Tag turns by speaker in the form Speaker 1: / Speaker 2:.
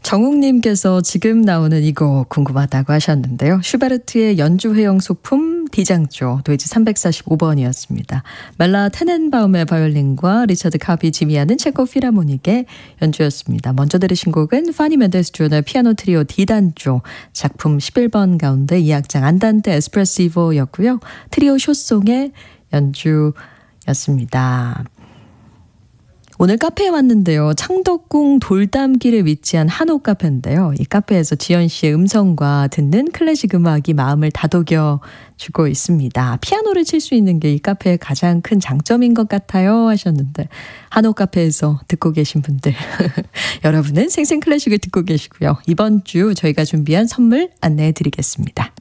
Speaker 1: 정욱님께서 지금 나오는 이 곡 궁금하다고 하셨는데요. 슈베르트의 연주회용 소품 D장조 도이치 345번이었습니다. 멜라 테넨바움의 바이올린과 리처드 카비 지미하는 체코 필하모닉의 연주였습니다. 먼저 들으신 곡은 파니 멘데스 존의 피아노 트리오 D단조 작품 11번 가운데 2악장 안단테 에스프레시보였고요. 트리오 쇼송의 연주였습니다. 오늘 카페에 왔는데요. 창덕궁 돌담길에 위치한 한옥 카페인데요. 이 카페에서 지연 씨의 음성과 듣는 클래식 음악이 마음을 다독여 주고 있습니다. 피아노를 칠 수 있는 게 이 카페의 가장 큰 장점인 것 같아요 하셨는데 한옥 카페에서 듣고 계신 분들 여러분은 생생 클래식을 듣고 계시고요. 이번 주 저희가 준비한 선물 안내해 드리겠습니다.